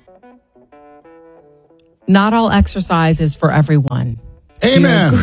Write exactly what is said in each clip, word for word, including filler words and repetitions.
Not all exercise is for everyone. Amen.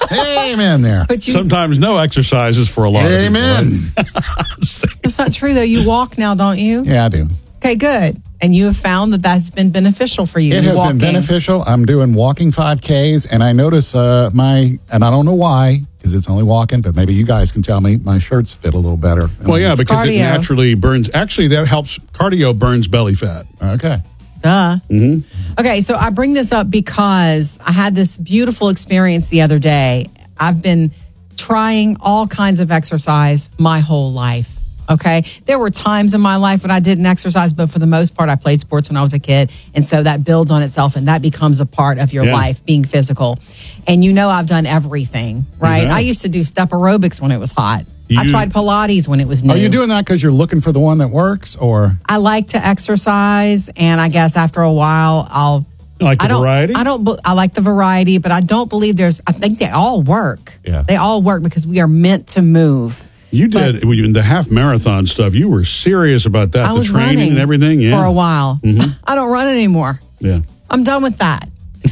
Amen there. But you, Sometimes no exercise is for a lot Amen. of people. Right? That's not true, though. You walk now, don't you? Yeah, I do. Okay, good. And you have found that that's been beneficial for you. It has walking. been beneficial. I'm doing walking five Ks, and I notice uh, my, and I don't know why, because it's only walking, but maybe you guys can tell me, my shirts fit a little better. Well, yeah, it's because cardio. It naturally burns. Actually, that helps. Cardio burns belly fat. Okay. Duh. Mm-hmm. Okay, so I bring this up because I had this beautiful experience the other day. I've been trying all kinds of exercise my whole life. Okay, there were times in my life when I didn't exercise, but for the most part, I played sports when I was a kid. And so that builds on itself and that becomes a part of your yeah. life, being physical. And you know, I've done everything, right? Yeah. I used to do step aerobics when it was hot. You, I tried Pilates when it was new. Are you doing that because you're looking for the one that works, or? I like to exercise, and I guess after a while, I'll. You like the I don't, variety? I don't. I like the variety, but I don't believe there's. I think they all work. Yeah, they all work because we are meant to move. You did but, in the half marathon stuff. You were serious about that. I the was training and everything. Yeah, for a while. Mm-hmm. I don't run anymore. Yeah, I'm done with that.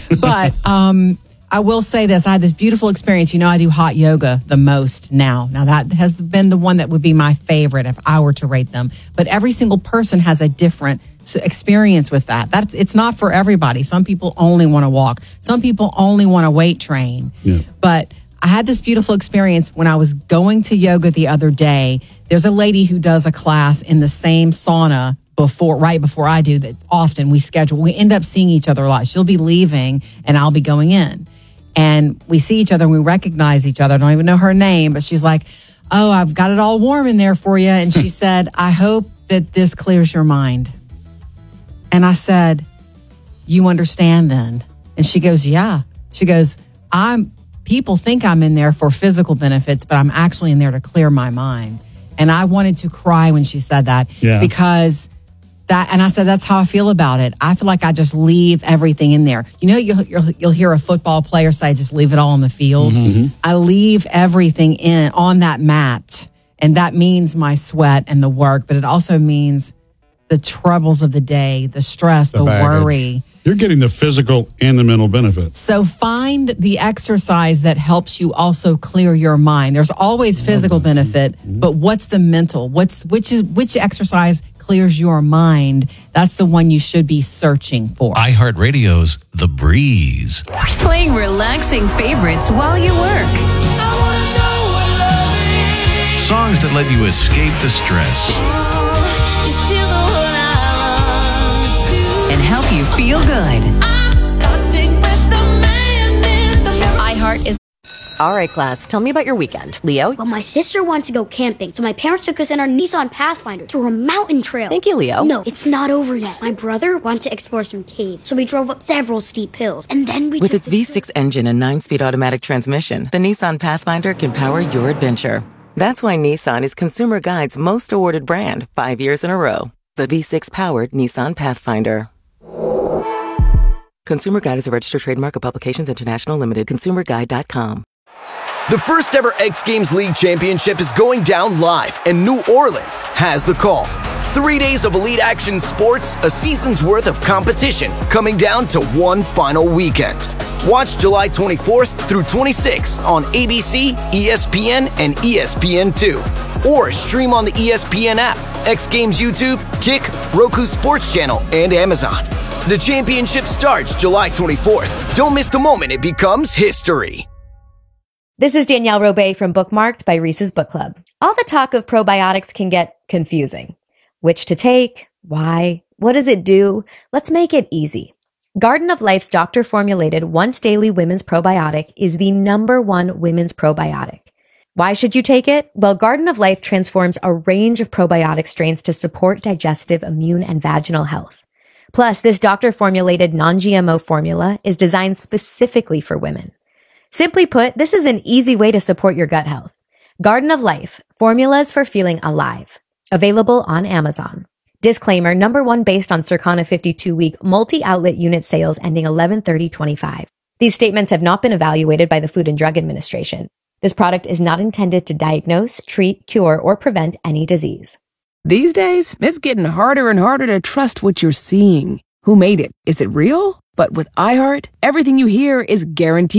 But um, I will say this: I had this beautiful experience. You know, I do hot yoga the most now. Now that has been the one that would be my favorite if I were to rate them. But every single person has a different experience with that. That's it's not for everybody. Some people only want to walk. Some people only want to weight train. Yeah. But I had this beautiful experience when I was going to yoga the other day. There's a lady who does a class in the same sauna before, right before I do. That often we schedule. We end up seeing each other a lot. She'll be leaving and I'll be going in. And we see each other and we recognize each other. I don't even know her name, but she's like, oh, I've got it all warm in there for you. And she said, I hope that this clears your mind. And I said, you understand then? And she goes, yeah. She goes, I'm, people think I'm in there for physical benefits, but I'm actually in there to clear my mind. And I wanted to cry when she said that yeah. because that, and I said, that's how I feel about it. I feel like I just leave everything in there. You know, you'll, you'll, you'll hear a football player say, just leave it all on the field. Mm-hmm. I leave everything in on that mat. And that means my sweat and the work, but it also means the troubles of the day, the stress, the, the worry. You're getting the physical and the mental benefits. So find the exercise that helps you also clear your mind. There's always physical benefit, but what's the mental? What's which is which exercise clears your mind? That's the one you should be searching for. iHeartRadio's The Breeze. Playing relaxing favorites while you work. I wanna know what love is. Songs that let you escape the stress. And help you feel good. iHeart is... All right, class, tell me about your weekend. Leo? Well, my sister wanted to go camping, so my parents took us in our Nissan Pathfinder to a mountain trail. Thank you, Leo. No, it's not over yet. My brother wanted to explore some caves, so we drove up several steep hills, and then we With took its V six engine and nine-speed automatic transmission, the Nissan Pathfinder can power your adventure. That's why Nissan is Consumer Guide's most awarded brand, five years in a row. The V six-powered Nissan Pathfinder. Consumer Guide is a registered trademark of Publications International Limited. consumer guide dot com. The first ever X Games League Championship is going down live, and New Orleans has the call. Three days of elite action sports, a season's worth of competition, coming down to one final weekend. Watch July twenty-fourth through twenty-sixth on A B C, E S P N, and E S P N two. Or stream on the E S P N app, X Games YouTube, Kick, Roku Sports Channel, and Amazon. The championship starts July twenty-fourth. Don't miss the moment it becomes history. This is Danielle Robay from Bookmarked by Reese's Book Club. All the talk of probiotics can get confusing. Which to take? Why? What does it do? Let's make it easy. Garden of Life's doctor-formulated once daily women's probiotic is the number one women's probiotic. Why should you take it? Well, Garden of Life transforms a range of probiotic strains to support digestive, immune, and vaginal health. Plus, this doctor-formulated non-G M O formula is designed specifically for women. Simply put, this is an easy way to support your gut health. Garden of Life, formulas for feeling alive. Available on Amazon. Disclaimer, number one based on Circana fifty-two week multi-outlet unit sales ending eleven thirty twenty-five. These statements have not been evaluated by the Food and Drug Administration. This product is not intended to diagnose, treat, cure, or prevent any disease. These days, it's getting harder and harder to trust what you're seeing. Who made it? Is it real? But with iHeart, everything you hear is guaranteed